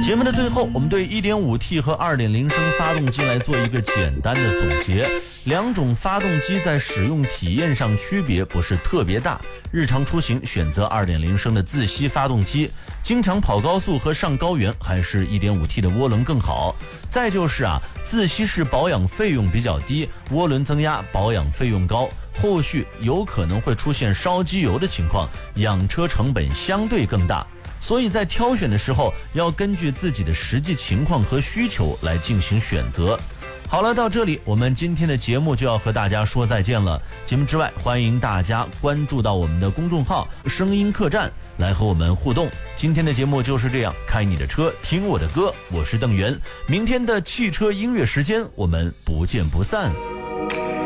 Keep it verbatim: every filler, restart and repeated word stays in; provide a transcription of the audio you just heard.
节目的最后，我们对 一点五 T 和 二点零 升发动机来做一个简单的总结。两种发动机在使用体验上区别不是特别大，日常出行选择 二点零 升的自吸发动机，经常跑高速和上高原还是 一点五 T 的涡轮更好。再就是啊，自吸式保养费用比较低，涡轮增压保养费用高，后续有可能会出现烧机油的情况，养车成本相对更大。所以在挑选的时候，要根据自己的实际情况和需求来进行选择。好了，到这里我们今天的节目就要和大家说再见了。节目之外，欢迎大家关注到我们的公众号声音客栈来和我们互动。今天的节目就是这样，开你的车听我的歌，我是邓源。明天的汽车音乐时间我们不见不散。